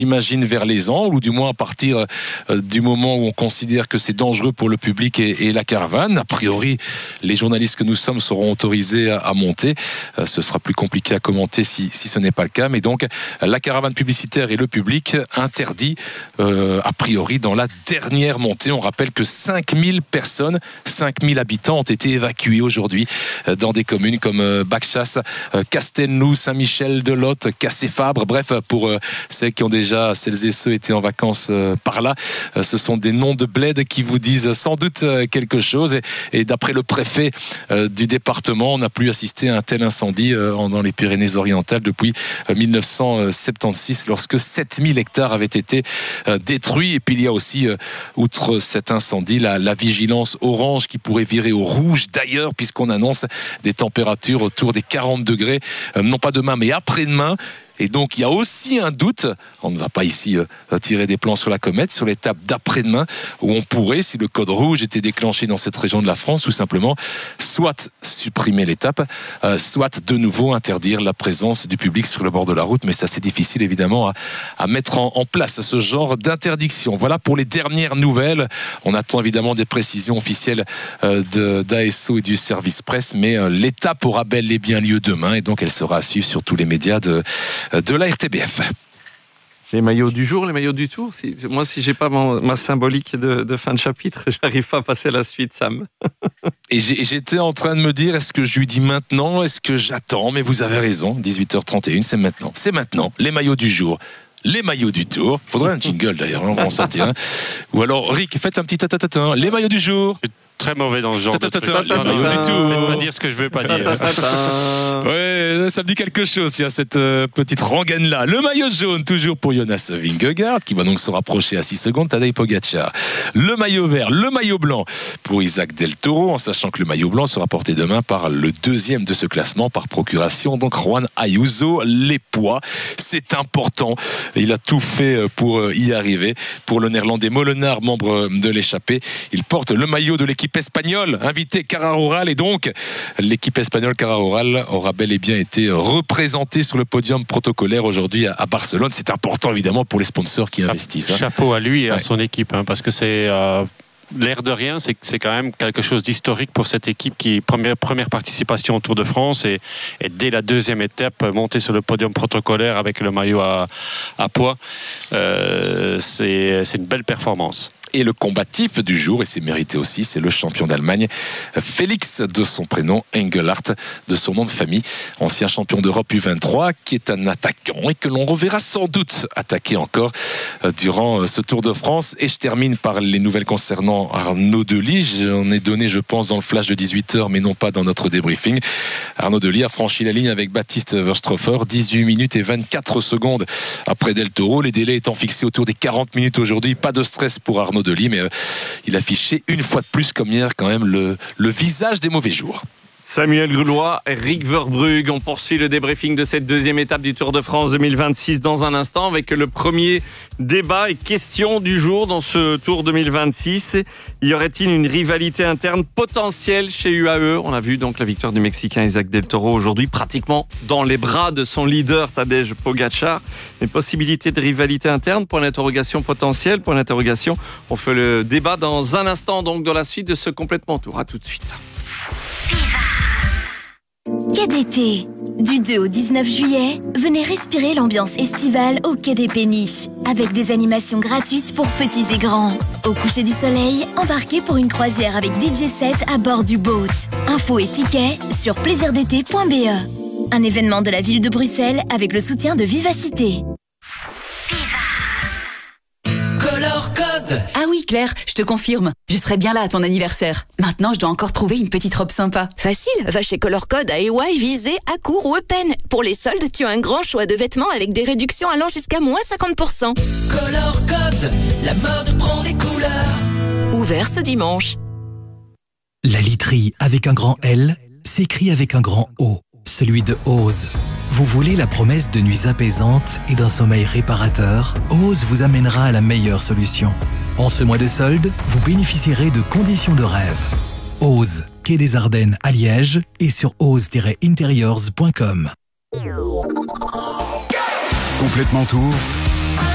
J'imagine vers les Angles, ou du moins à partir du moment où on considère que c'est dangereux pour le public et la caravane. A priori, les journalistes que nous sommes seront autorisés à monter. Ce sera plus compliqué à commenter si ce n'est pas le cas. Mais donc, la caravane publicitaire et le public interdits, a priori, dans la dernière montée. On rappelle que 5000 personnes, 5000 habitants ont été évacués aujourd'hui dans des communes comme Bacchas, Castelnou, Saint-Michel de Lot, Cassé-Fabre. Bref, pour celles et ceux étaient en vacances par là, ce sont des noms de bleds qui vous disent sans doute quelque chose. Et d'après le préfet du département, on n'a plus assisté à un tel incendie dans les Pyrénées-Orientales depuis 1976, lorsque 7000 hectares avaient été détruits. Et puis il y a aussi, outre cet incendie, la vigilance orange qui pourrait virer au rouge d'ailleurs, puisqu'on annonce des températures autour des 40 degrés, non pas demain mais après-demain. Et donc, il y a aussi un doute, on ne va pas ici tirer des plans sur la comète, sur l'étape d'après-demain, où on pourrait, si le code rouge était déclenché dans cette région de la France, tout simplement, soit supprimer l'étape, soit de nouveau interdire la présence du public sur le bord de la route. Mais ça, c'est difficile, évidemment, à mettre en place ce genre d'interdiction. Voilà pour les dernières nouvelles. On attend évidemment des précisions officielles d'ASO et du service presse, mais l'étape aura bel et bien lieu demain, et donc elle sera à suivre sur tous les médias de la RTBF. Les maillots du jour, les maillots du tour. Moi, si j'ai pas ma symbolique de fin de chapitre, j'arrive pas à passer à la suite, Sam. Et j'étais en train de me dire, est-ce que je lui dis maintenant, est-ce que j'attends? Mais vous avez raison, 18h31, c'est maintenant. C'est maintenant, les maillots du jour. Les maillots du tour. Faudrait un jingle d'ailleurs, on va en sortir un. Ou alors, Rick, faites un petit tatatatin. Les maillots du jour. Très mauvais dans ce genre de truc. Les maillots du tour. Je vais pas dire ce que je veux pas dire. Ouais, ça me dit quelque chose. Il y a cette petite rengaine là. Le maillot jaune toujours pour Jonas Vingegaard qui va donc se rapprocher à 6 secondes. Tadej Pogacar. Le maillot vert, le maillot blanc pour Isaac Del Toro, en sachant que le maillot blanc sera porté demain par le deuxième de ce classement par procuration, donc Juan Ayuso. Les poids, c'est important. Il a tout fait pour y arriver. Pour le néerlandais Molenaar, membre de l'échappée, il porte le maillot de l'équipe espagnole, invité Carraoral, et donc l'équipe espagnole Carraoral aura bel et bien été représentée sur le podium protocolaire aujourd'hui à Barcelone. C'est important évidemment pour les sponsors qui investissent. Chapeau à lui et à son équipe, parce que c'est l'air de rien, c'est quand même quelque chose d'historique pour cette équipe qui première participation au Tour de France et dès la deuxième étape monter sur le podium protocolaire avec le maillot à poids, c'est une belle performance. Et le combatif du jour, et c'est mérité aussi, c'est le champion d'Allemagne, Félix de son prénom, Engelhardt de son nom de famille, ancien champion d'Europe U23, qui est un attaquant et que l'on reverra sans doute attaquer encore durant ce Tour de France. Et je termine par les nouvelles concernant Arnaud Delis. J'en ai donné, je pense, dans le flash de 18h, mais non pas dans notre débriefing. Arnaud Delis a franchi la ligne avec Baptiste Verstroffer, 18 minutes et 24 secondes après Del Toro. Les délais étant fixés autour des 40 minutes aujourd'hui. Pas de stress pour Arnaud Delis, mais il affichait une fois de plus, comme hier, quand même le visage des mauvais jours. Samuel Grulois, Rick Verbrugge, on poursuit le débriefing de cette deuxième étape du Tour de France 2026 dans un instant avec le premier débat et question du jour dans ce Tour 2026. Y aurait-il une rivalité interne potentielle chez UAE? On a vu donc la victoire du Mexicain Isaac Del Toro aujourd'hui pratiquement dans les bras de son leader Tadej Pogacar. Les possibilités de rivalité interne, point d'interrogation potentielle, point d'interrogation. On fait le débat dans un instant donc dans la suite de ce Complètement Tour. À tout de suite. Quai d'été. Du 2 au 19 juillet, venez respirer l'ambiance estivale au Quai des Péniches, avec des animations gratuites pour petits et grands. Au coucher du soleil, embarquez pour une croisière avec DJ set à bord du boat. Infos et tickets sur plaisirdété.be. Un événement de la ville de Bruxelles avec le soutien de Vivacité. Color Code. Ah oui Claire, je te confirme, je serai bien là à ton anniversaire. Maintenant, je dois encore trouver une petite robe sympa. Facile, va chez Color Code à EY, Visé, Accourt ou Eupen. Pour les soldes, tu as un grand choix de vêtements avec des réductions allant jusqu'à moins 50%. Color Code, la mode prend des couleurs. Ouvert ce dimanche. La literie avec un grand L s'écrit avec un grand O, celui de Ose. Vous voulez la promesse de nuits apaisantes et d'un sommeil réparateur? Ose vous amènera à la meilleure solution. En ce mois de solde, vous bénéficierez de conditions de rêve. Ose, quai des Ardennes à Liège et sur ose-interiors.com. Complètement Tour,